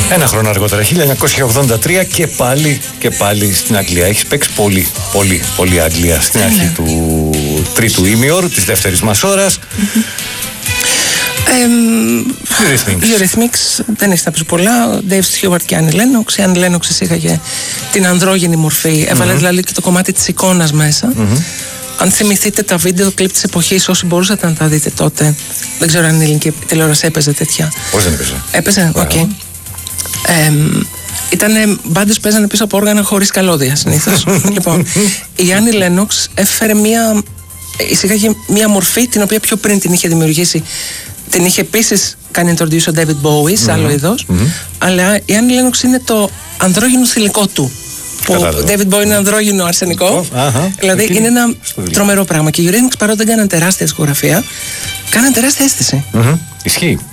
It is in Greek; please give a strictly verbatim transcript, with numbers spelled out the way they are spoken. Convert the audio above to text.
Ένα χρόνο αργότερα, χίλια εννιακόσια ογδόντα τρία, και πάλι, και πάλι στην Αγγλία. Έχεις παίξει πολύ, πολύ, πολύ Αγγλία στην αρχή ναι. του τρίτου ημιώρου, της δεύτερης μας ώρας. Eurythmics, δεν έχει να πει πολλά. Dave Stewart και Annie Lennox. Η Annie Lennox εισήγαγε την ανδρόγυνη μορφή. Έβαλε mm-hmm. δηλαδή και το κομμάτι της εικόνας μέσα. Mm-hmm. Αν θυμηθείτε τα βίντεο κλιπ της εποχής, όσοι μπορούσατε να τα δείτε τότε, δεν ξέρω αν η ελληνική τηλεόραση έπαιζε τέτοια. Πώς δεν έπαιζε? Έπαιζε, οκ. Okay. Ε, ήτανε μπάντες που παίζανε πίσω από όργανα χωρίς καλώδια συνήθως. Λοιπόν, η Annie Lennox έφερε μία, εισήγαγε μία μορφή την οποία πιο πριν την είχε δημιουργήσει. Την είχε επίσης κάνει introduce ο David Bowie σε mm-hmm. άλλο είδος, mm-hmm. αλλά η Annie Lennox είναι το ανδρόγυνο θηλυκό του. Που ο David Bowie είναι ανδρόγυνο αρσενικό. Uh-huh. Δηλαδή είναι ένα τρομερό πράγμα. Και οι Eurythmics, παρότι δεν κάναν τεράστια δισκογραφία, κάναν τεράστια αίσθηση. Mm-hmm. Ισχύει.